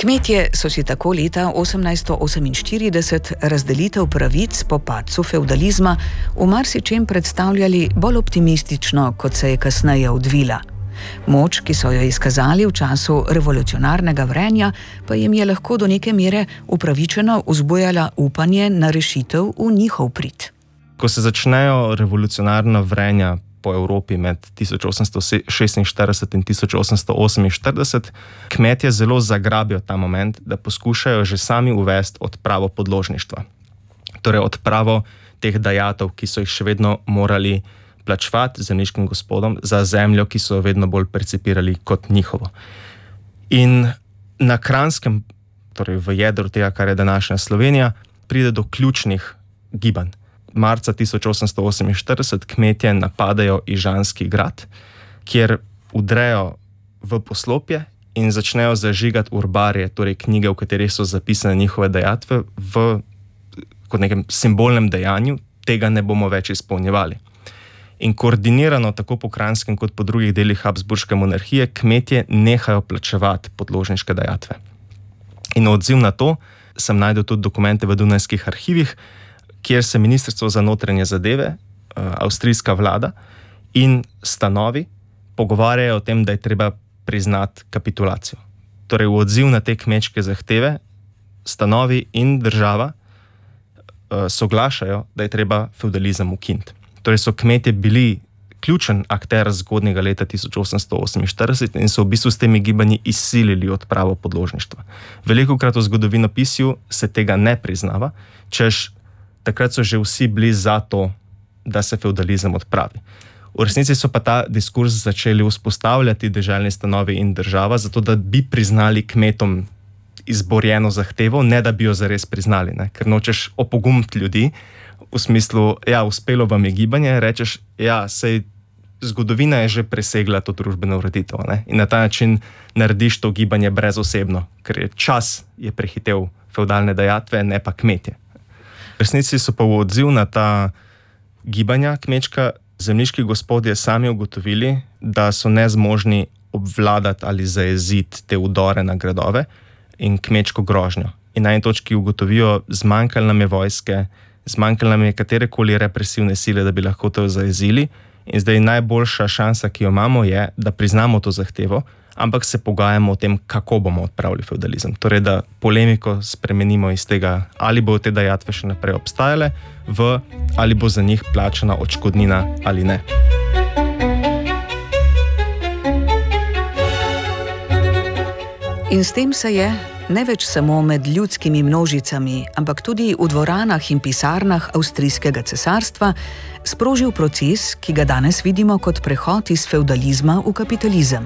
Kmetje so si tako leta 1848 razdelitev pravic po padcu fevdalizma v marsičem predstavljali bolj optimistično, kot se je kasneje odvila. Moč, ki so jo izkazali v času revolucionarnega vrenja, pa jim je lahko do neke mere upravičeno vzbujala upanje na rešitev v njihov prid. Ko se začnejo revolucionarna vrenja po Evropi med 1846 in 1848, kmetje zelo zagrabijo ta moment, da poskušajo že sami uvesti odpravo podložništva. Torej odpravo teh dajatev, ki so jih še vedno morali plačevati zemljiškim gospodom za zemljo, ki so jo vedno bolj percipirali kot njihovo. In na Kranjskem, torej v jedru tega, kar je današnja Slovenija, pride do ključnih gibanj. Marca 1848 kmetje napadajo Ižanski grad, kjer vdrejo v poslopje in začnejo zažigati urbarje, torej knjige, v katerih so zapisane njihove dajatve, kot nekem simbolnem dejanju, tega ne bomo več izpolnjevali. In koordinirano tako po Kranjskem kot po drugih delih Habsburške monarhije kmetje nehajo plačevati podložniške dajatve. In odziv na to sem najdel tudi dokumente v Dunajskih arhivih, kjer se Ministrstvo za notranje zadeve, avstrijska vlada in stanovi pogovarjajo o tem, da je treba priznati kapitulacijo. Torej v odziv na te kmečke zahteve stanovi in država soglašajo, da je treba fevdalizem ukiniti. Torej so kmetje bili ključen akter zgodnjega leta 1848 in so v bistvu s temi gibanji izsilili odpravo podložništva. Velikokrat v zgodovinopisju se tega ne priznava, češ takrat so že vsi bili za to, da se fevdalizem odpravi. V resnici so pa ta diskurs začeli vzpostavljati deželni stanovi in država, zato da bi priznali kmetom izborjeno zahtevo, ne da bi jo zares priznali, ne? Ker nočeš opogumiti ljudi v smislu, ja, uspelo vam je gibanje, rečeš, ja, sej zgodovina je že presegla to družbeno ureditev, ne? In na ta način narediš to gibanje brezosebno, ker čas je prehitev fevdalne dajatve, ne pa kmetje. V resnici so pa v odziv na ta gibanja kmečka zemljiški gospodje sami ugotovili, da so nezmožni obvladati ali zajeziti te vdore na gradove in kmečko grožnjo. In na eni točki ugotovijo, zmanjkalo nam je vojske, zmanjkalo nam je katerekoli represivne sile, da bi lahko to zajezili. In zdaj najboljša šansa, ki jo imamo, je, da priznamo to zahtevo, ampak se pogajamo o tem, kako bomo odpravili fevdalizem. Torej, da polemiko spremenimo iz tega, ali bodo te dajatve še naprej obstajale, v ali bo za njih plačana odškodnina ali ne. In s tem se je, ne več samo med ljudskimi množicami, ampak tudi v dvoranah in pisarnah avstrijskega cesarstva, sprožil proces, ki ga danes vidimo kot prehod iz fevdalizma v kapitalizem.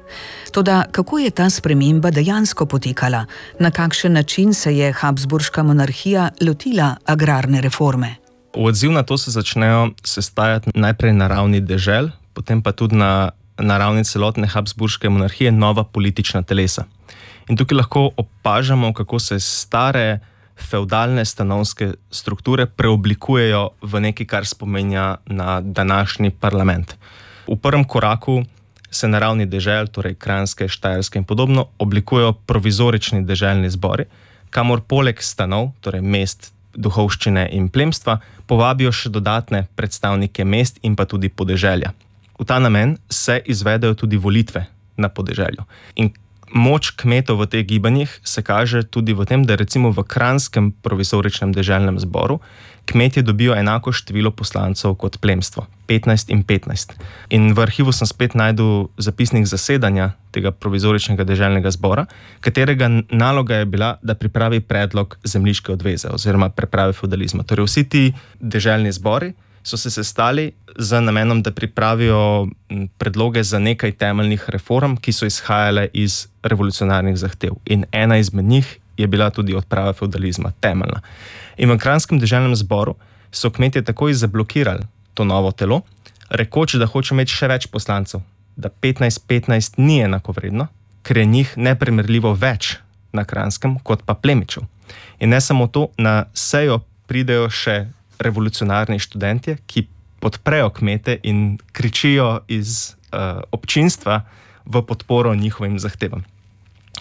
Toda kako je ta sprememba dejansko potekala? Na kakšen način se je Habsburška monarhija lotila agrarne reforme? V odziv na to se začnejo sestajati najprej na ravni dežel, potem pa tudi na ravni celotne Habsburške monarhije nova politična telesa. In tukaj lahko opažamo, kako se stare fevdalne stanovske strukture preoblikujejo v nekaj, kar spominja na današnji parlament. V prvem koraku se na ravni dežel, torej Kranjske, Štajerske in podobno, oblikujejo provizorični deželni zbori, kamor poleg stanov, torej mest, duhovščine in plemstva, povabijo še dodatne predstavnike mest in pa tudi podeželja. V ta namen se izvedejo tudi volitve na podeželju. In moč kmetov v teh gibanjih se kaže tudi v tem, da recimo v Kranjskem provizoričnem deželnem zboru kmetje dobijo enako število poslancev kot plemstvo, 15 in 15. In v arhivu sem spet najdel zapisnik zasedanja tega provizoričnega deželnega zbora, katerega naloga je bila, da pripravi predlog zemljiške odveze oziroma preprave fevdalizma. Torej vsi ti deželni zbori so se sestali z namenom, da pripravijo predloge za nekaj temeljnih reform, ki so izhajale iz revolucionarnih zahtev. In ena izmed njih je bila tudi odprava fevdalizma, temeljna. In v Kranjskem deželnem zboru so kmetje takoj zablokirali to novo telo, rekoč, da hoče imeti še več poslancev, da 15-15 ni enakovredno, ker je njih neprimerljivo več na Kranjskem kot pa plemičev. In ne samo to, na sejo pridejo še revolucionarni študentje, ki podprejo kmete in kričijo iz občinstva v podporo njihovim zahtevam.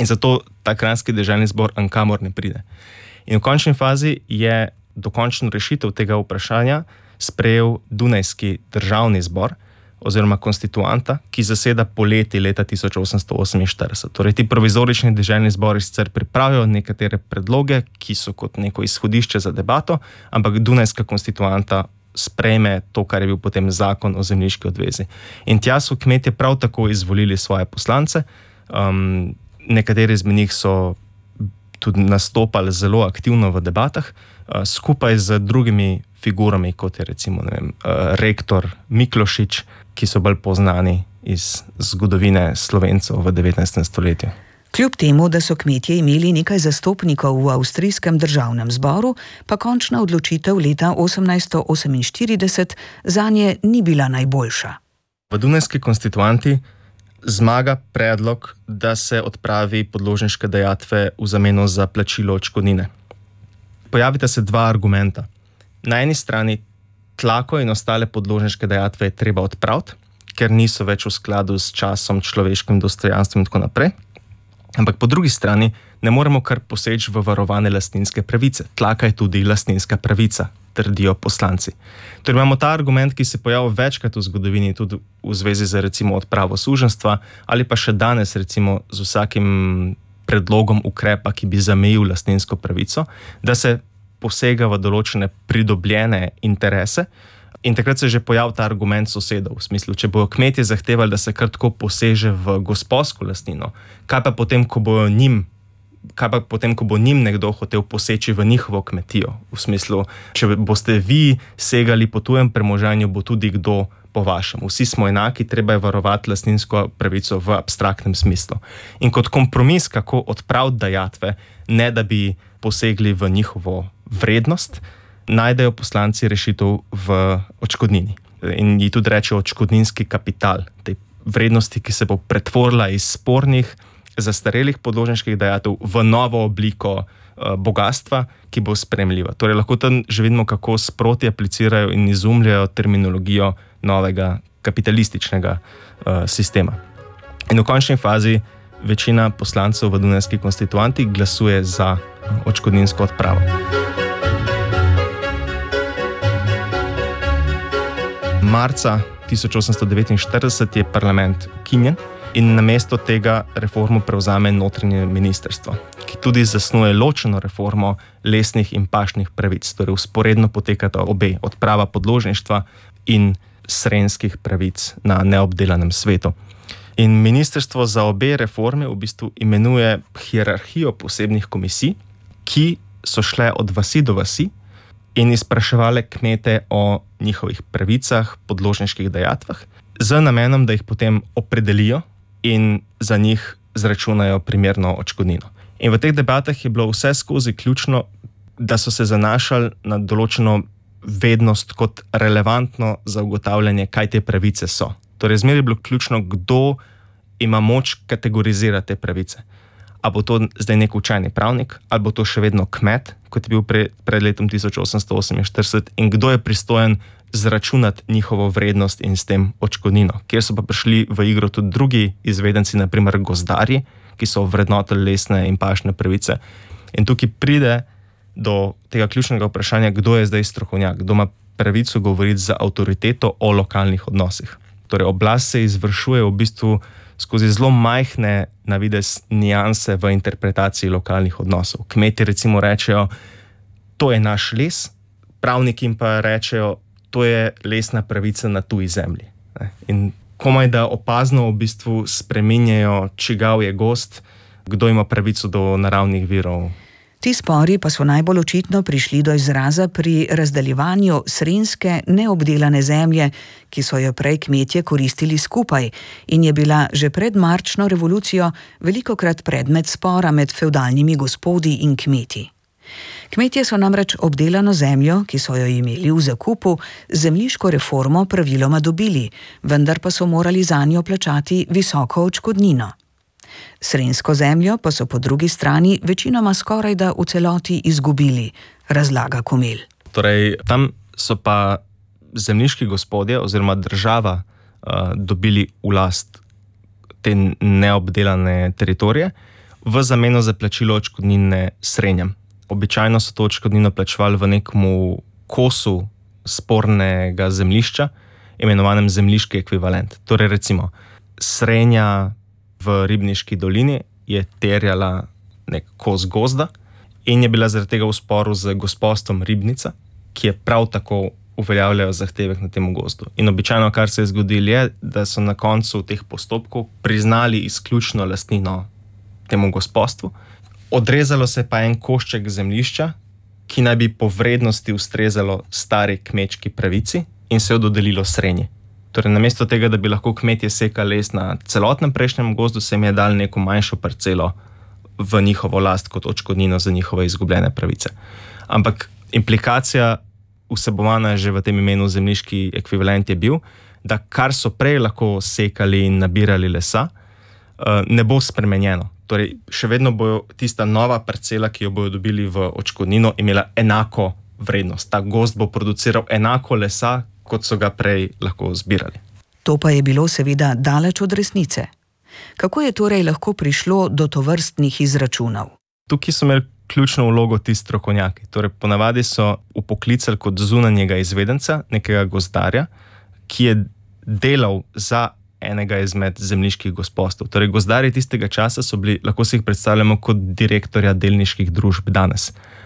In zato ta Kranjski deželni zbor nikamor ne pride. In v končni fazi je dokončno rešitev tega vprašanja sprejel Dunajski državni zbor oziroma konstituanta, ki zaseda poleti leta 1848. Torej, ti provizorični deželni zbori sicer pripravijo nekatere predloge, ki so kot neko izhodišče za debato, ampak Dunajska konstituanta sprejme to, kar je bil potem zakon o zemljiški odvezi. In tja so kmetje prav tako izvolili svoje poslance. Nekateri izmed njih so tudi nastopali zelo aktivno v debatah, skupaj z drugimi figurami, kot je recimo rektor Miklošič, ki so bolj poznani iz zgodovine Slovencev v 19. stoletju. Kljub temu, da so kmetje imeli nekaj zastopnikov v avstrijskem državnem zboru, pa končna odločitev leta 1848 zanje ni bila najboljša. V Dunajski konstituanti zmaga predlog, da se odpravi podložniške dajatve v zameno za plačilo odškodnine. Pojavita se dva argumenta. Na eni strani tlako in ostale podložniške dajatve je treba odpraviti, ker niso več v skladu s časom, človeškim dostojanstvom in tako naprej. Ampak po drugi strani ne moremo kar poseči v varovane lastninske pravice. Tlaka je tudi lastninska pravica, trdijo poslanci. Torej imamo ta argument, ki se pojavlja večkrat v zgodovini, tudi v zvezi z recimo odpravo suženjstva ali pa še danes recimo z vsakim predlogom ukrepa, ki bi zamejil lastninsko pravico, da se posega v določene pridobljene interese. In takrat se je že pojavil ta argument sosedov, v smislu, če bojo kmetje zahtevali, da se kar tako poseže v gospodsko lastnino, kaj pa potem, ko bo njim nekdo hotel poseči v njihovo kmetijo, v smislu, če boste vi segali po tujem premoženju, bo tudi kdo po vašem. Vsi smo enaki, treba je varovati lastninsko pravico v abstraktnem smislu. In kot kompromis, kako odpraviti dajatve, ne da bi posegli v njihovo vrednost, najdejo poslanci rešitev v odškodnini. In ji tudi rečejo odškodninski kapital, tej vrednosti, ki se bo pretvorila iz spornih, zastarelih podložniških dajatev v novo obliko bogatstva, ki bo sprejemljiva. Torej lahko tam že vidimo, kako sproti aplicirajo in izumljajo terminologijo novega kapitalističnega sistema. In v končni fazi večina poslancev v Dunajski konstituanti glasuje za odškodninsko odpravo. Marca 1849 je parlament ukinjen in namesto tega reformo prevzame notranje ministrstvo, ki tudi zasnuje ločeno reformo lesnih in pašnih pravic, torej vzporedno potekata obe, odprava podložništva in srenjskih pravic na neobdelanem svetu. In ministrstvo za obe reforme v bistvu imenuje hierarhijo posebnih komisij, ki so šle od vasi do vasi in izpraševale kmete o njihovih pravicah, podložniških dajatvah, z namenom, da jih potem opredelijo in za njih zračunajo primerno odškodnino. In v teh debatah je bilo vse skozi ključno, da so se zanašali na določeno vednost kot relevantno za ugotavljanje, kaj te pravice so. Torej, zmeraj je bilo ključno, kdo ima moč kategorizirati te pravice. A bo to zdaj nek učajni pravnik, ali bo to še vedno kmet, kot je bil pred letom 1848, in kdo je pristojen zračunati njihovo vrednost in s tem odškodnino. Kjer so pa prišli v igro tudi drugi izvedenci, naprimer gozdarji, ki so vrednotili lesne in pašne pravice. In tukaj pride do tega ključnega vprašanja, kdo je zdaj strokovnjak, kdo ima pravico govoriti za avtoriteto o lokalnih odnosih. Torej, oblast se izvršuje v bistvu skozi zelo majhne na videz nianse v interpretaciji lokalnih odnosov. Kmetje recimo rečejo, to je naš les, pravniki jim pa rečejo, to je lesna pravica na tuji zemlji. In komaj da opazno v bistvu spreminjajo, čigav je gozd, kdo ima pravico do naravnih virov. Ti spori pa so najbolj očitno prišli do izraza pri razdeljevanju srenjske neobdelane zemlje, ki so jo prej kmetje koristili skupaj in je bila že pred marčno revolucijo velikokrat predmet spora med fevdalnimi gospodi in kmeti. Kmetje so namreč obdelano zemljo, ki so jo imeli v zakupu, z zemljiško reformo praviloma dobili, vendar pa so morali zanjo plačati visoko odškodnino. Srenjsko zemljo pa so po drugi strani večinoma skorajda v celoti izgubili, razlaga Komel. Torej, tam so pa zemljiški gospodje oziroma država dobili v last te neobdelane teritorije, v zameno za plačilo odškodnine srenjam. Običajno so to odškodnino plačevali v nekemu kosu spornega zemljišča, imenovanem zemljiški ekvivalent. Torej recimo, srenja v Ribniški dolini je terjala nek kos gozda in je bila zaradi tega v sporu z gospostvom Ribnica, ki je prav tako uveljavljal zahtevek na temu gozdu. In običajno, kar se je zgodilo, je, da so na koncu teh postopkov priznali izključno lastnino temu gospostvu. Odrezalo se pa en košček zemljišča, ki naj bi po vrednosti ustrezalo stari kmečki pravici in se jo dodelilo srenji. Torej, namesto tega, da bi lahko kmetje sekali les na celotnem prejšnjem gozdu, se jim je dal neko manjšo parcelo v njihovo last kot odškodnino za njihove izgubljene pravice. Ampak implikacija vsebovana že v tem imenu zemljiški ekvivalent je bil, da kar so prej lahko sekali in nabirali lesa, ne bo spremenjeno. Torej, še vedno bo tista nova parcela, ki jo bodo dobili v odškodnino, imela enako vrednost. Ta gozd bo produciral enako lesa, kot so ga prej lahko zbirali. To pa je bilo seveda daleč od resnice. Kako je torej lahko prišlo do tovrstnih izračunov? Tukaj so imeli ključno vlogo ti strokovnjaki. Torej, ponavadi so upoklicali kot zunanjega izvedenca, nekega gozdarja, ki je delal za enega izmed zemljiških gospostov. Torej, gozdarji tistega časa so bili, lahko si jih predstavljamo kot direktorja delniških družb danes.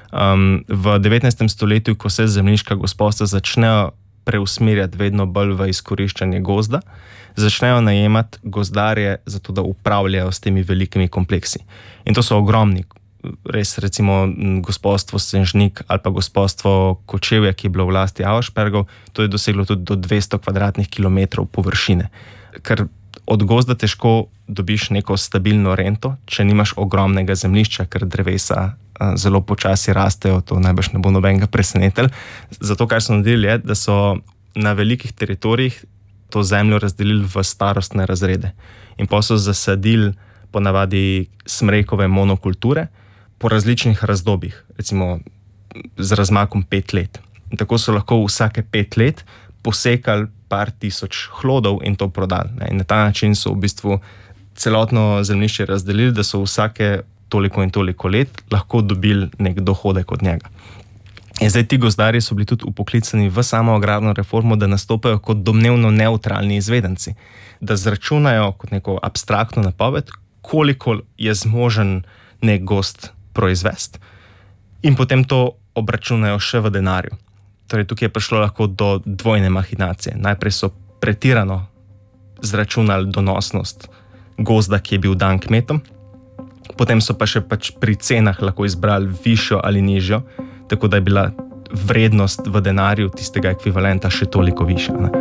V 19. stoletju, ko se zemljiška gospostva začnejo preusmerjati vedno bolj v izkoriščanje gozda, začnejo najemati gozdarje za to, da upravljajo s temi velikimi kompleksi. In to so ogromni. Res, recimo gospodstvo Senžnik ali pa gospodstvo Kočevje, ki je bilo v lasti Auerspergov, to je doseglo tudi do 200 kvadratnih kilometrov površine. Ker od gozda težko dobiš neko stabilno rento, če nimaš ogromnega zemljišča, ker drevesa zelo počasi rastejo, to najbrž ne bo nobenega presenetelj. Zato, kar so naredili, je, da so na velikih teritorijih to zemljo razdelili v starostne razrede. In pa so zasadili ponavadi smrekove monokulture po različnih razdobjih, recimo z razmakom 5 let. In tako so lahko vsake 5 let posekali par tisoč hlodov in to prodali. In na ta način so v bistvu celotno zemljišče razdelili, da so vsake toliko in toliko let lahko dobili nek dohodek od njega. In zdaj ti gozdarji so bili tudi upoklicani v samo agrarno reformo, da nastopajo kot domnevno neutralni izvedenci, da zračunajo kot neko abstraktno napoved, koliko je zmožen nek gozd proizvesti in potem to obračunajo še v denarju. Torej, tukaj je prišlo lahko do dvojne mahinacije. Najprej so pretirano zračunali donosnost gozda, ki je bil dan kmetom, potem so pa še pri cenah lahko izbrali višjo ali nižjo, tako da je bila vrednost v denarju tistega ekvivalenta še toliko višja. Ne?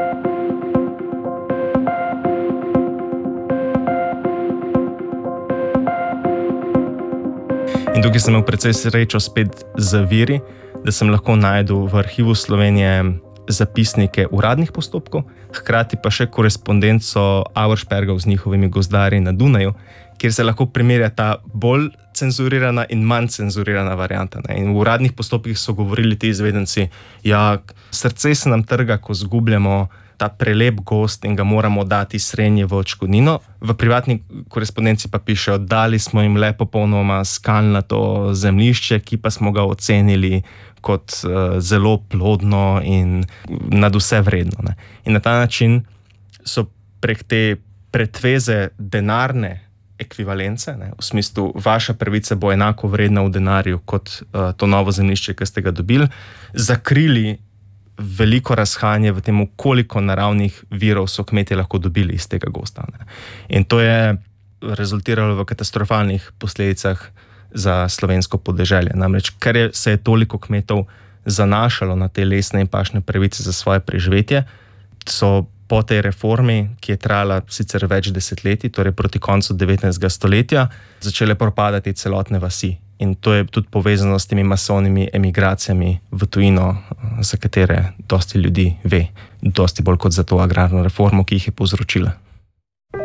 In tukaj sem imel precej srečo spet z viri, da sem lahko najdel v arhivu Slovenije zapisnike uradnih postopkov, hkrati pa še korespondenco Auerspergov z njihovimi gozdarji na Dunaju, kjer se lahko primerja ta bolj cenzurirana in manj cenzurirana varianta. Ne? In v uradnih postopkih so govorili ti izvedenci, ja, srce se nam trga, ko zgubljamo ta prelep gozd in ga moramo dati srenje v odškodnino. V privatni korespondenci pa pišejo, dali smo jim le popolnoma skalnato zemljišče, ki pa smo ga ocenili kot zelo plodno in nad vse vredno. Ne? In na ta način so prek te pretveze denarne ekvivalence, ne, v smislu, vaša pravica bo enako vredna v denarju kot to novo zemljišče, ki ste ga dobili, zakrili veliko razhajanje v tem, koliko naravnih virov so kmetje lahko dobili iz tega gozda. Ne. In to je rezultiralo v katastrofalnih posledicah za slovensko podeželje. Namreč, ker se je toliko kmetov zanašalo na te lesne in pašne pravice za svoje preživetje, so po tej reformi, ki je trajala sicer več desetletij, torej proti koncu 19. stoletja, začele propadati celotne vasi. In to je tudi povezano s temi masovnimi emigracijami v tujino, za katere dosti ljudi ve, dosti bolj kot za to agrarno reformo, ki jih je povzročila.